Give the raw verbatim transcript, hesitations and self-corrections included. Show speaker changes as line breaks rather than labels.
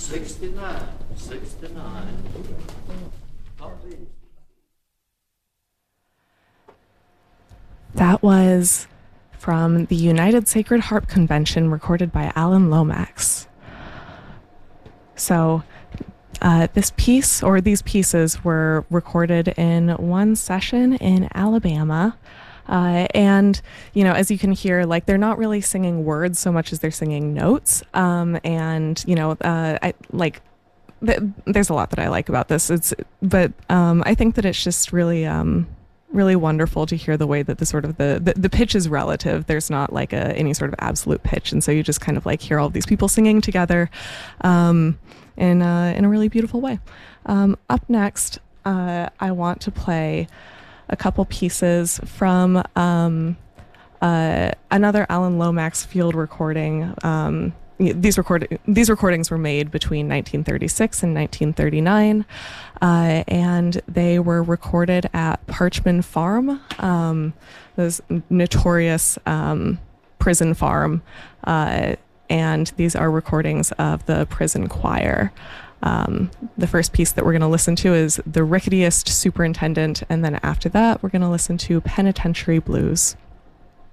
sixty-nine, sixty-nine.
That was from the United Sacred Harp Convention, recorded by Alan Lomax. So uh, this piece, or these pieces, were recorded in one session in Alabama. Uh, and, you know, as you can hear, like, they're not really singing words so much as they're singing notes. Um, and, you know, uh, I like, th- there's a lot that I like about this. It's, but um, I think that it's just really, um, really wonderful to hear the way that the sort of the, the, the pitch is relative. There's not like a, any sort of absolute pitch. And so you just kind of like hear all of these people singing together um, in, uh, in a really beautiful way. Um, up next, uh, I want to play a couple pieces from um, uh, another Alan Lomax field recording. Um, these record these recordings were made between nineteen thirty-six and nineteen thirty-nine, uh, and they were recorded at Parchman Farm, um, this notorious um, prison farm, uh, and these are recordings of the prison choir. Um, the first piece that we're going to listen to is The Ricketiest Superintendent, and then after that, we're going to listen to Penitentiary Blues.